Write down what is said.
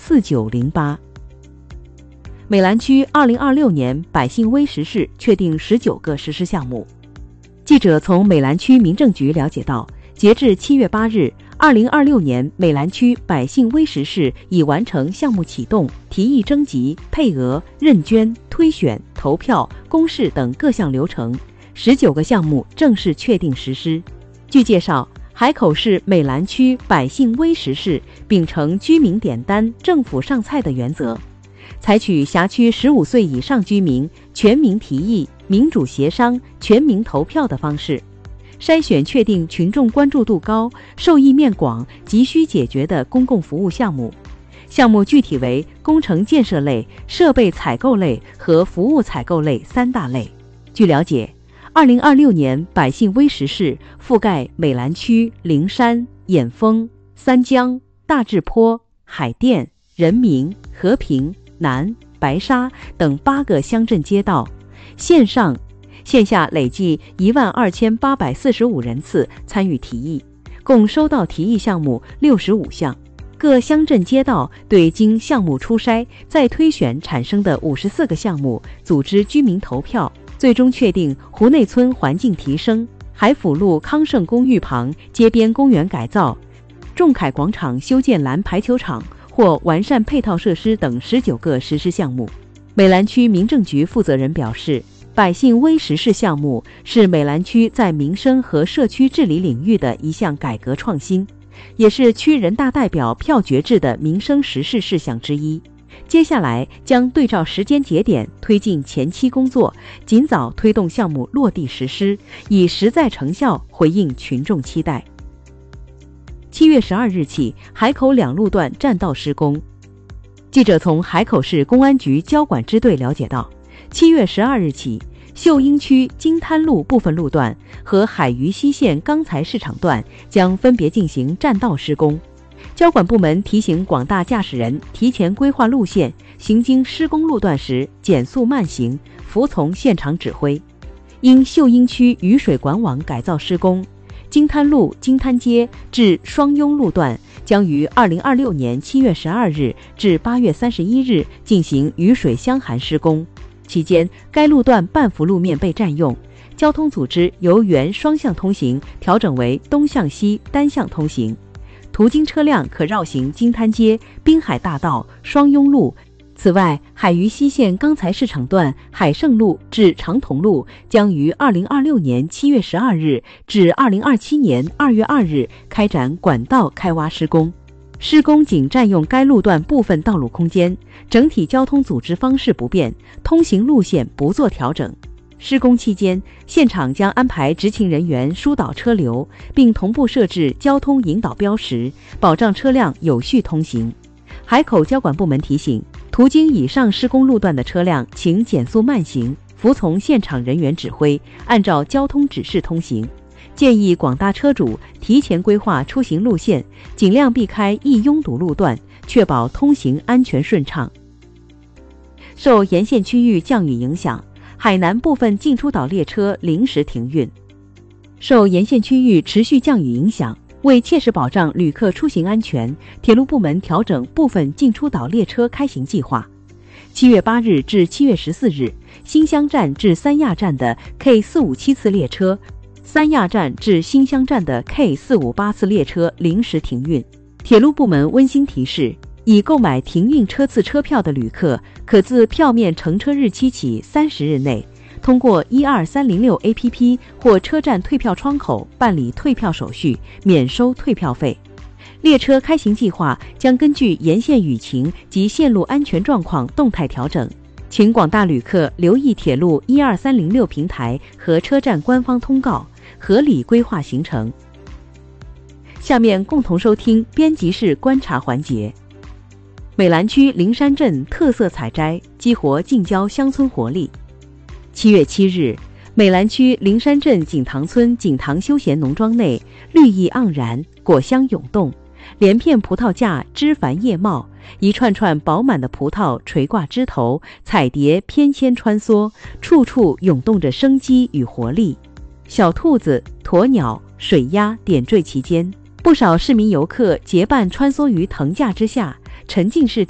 4908。美兰区2026年百姓微实事确定19个实施项目。记者从美兰区民政局了解到，截至7月8日，2026年美兰区百姓微实事已完成项目启动、提议征集、配额、认捐、推选、投票、公示等各项流程，19个项目正式确定实施。据介绍，海口市美兰区百姓微实事秉承居民点单、政府上菜的原则，采取辖区15岁以上居民全民提议、民主协商、全民投票的方式，筛选确定群众关注度高、受益面广、急需解决的公共服务项目。项目具体为工程建设类、设备采购类和服务采购类3大类。据了解，2026年百姓微实事覆盖美兰区、灵山、眼峰、三江、大治坡、海淀、人民、和平、南、白沙等8个乡镇街道，线上、线下累计12845人次参与提议，共收到提议项目65项。各乡镇街道对经项目初筛再推选产生的54个项目组织居民投票，最终确定湖内村环境提升、海府路康盛公寓旁街边公园改造、仲恺广场修建篮排球场或完善配套设施等19个实施项目。美兰区民政局负责人表示，百姓微实事项目是美兰区在民生和社区治理领域的一项改革创新，也是区人大代表票决制的民生实事事项之一。接下来将对照时间节点推进前期工作，尽早推动项目落地实施，以实在成效回应群众期待。7月12日起，海口2路段占道施工。记者从海口市公安局交管支队了解到，7月12日起，秀英区金滩路部分路段和海鱼西线钢材市场段将分别进行占道施工。交管部门提醒广大驾驶人提前规划路线，行经施工路段时减速慢行，服从现场指挥。因秀英区雨水管网改造施工，金滩路金滩街至双雍路段将于2026年7月12日至8月31日进行雨水箱涵施工。期间，该路段半幅路面被占用，交通组织由原双向通行调整为东向西单向通行。途经车辆可绕行金滩街、滨海大道、双雍路。此外，海鱼西线钢材市场段海盛路至长桐路将于2026年7月12日至2027年2月2日开展管道开挖施工。施工仅占用该路段部分道路空间，整体交通组织方式不变，通行路线不做调整。施工期间，现场将安排执勤人员疏导车流，并同步设置交通引导标识，保障车辆有序通行。海口交管部门提醒，途经以上施工路段的车辆请减速慢行，服从现场人员指挥，按照交通指示通行。建议广大车主提前规划出行路线，尽量避开易拥堵路段，确保通行安全顺畅。受沿线区域降雨影响，海南部分进出岛列车临时停运。受沿线区域持续降雨影响，为切实保障旅客出行安全，铁路部门调整部分进出岛列车开行计划。7月8日至7月14日，新乡站至三亚站的 K457 次列车、三亚站至新乡站的 K458 次列车临时停运。铁路部门温馨提示，已购买停运车次车票的旅客，可自票面乘车日期起30日内，通过12306 APP 或车站退票窗口办理退票手续，免收退票费。列车开行计划将根据沿线雨情及线路安全状况动态调整，请广大旅客留意铁路12306平台和车站官方通告，合理规划行程。下面共同收听编辑室观察环节。美兰区灵山镇特色采摘，激活近郊乡村活力。7月7日，美兰区灵山镇景塘村景塘休闲农庄内，绿意盎然，果香涌动，连片葡萄架枝繁叶茂，一串串饱满的葡萄垂挂枝头，彩蝶翩跹穿梭，处处涌动着生机与活力。小兔子、鸵鸟、水鸭点缀其间，不少市民游客结伴穿梭于藤架之下，沉浸式